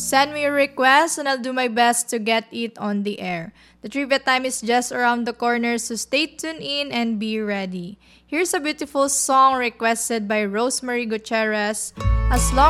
Send me your request and I'll do my best to get it on the air. The trivia time is just around the corner, so stay tuned in and be ready. Here's a beautiful song requested by Rosemary Gutierrez, As Long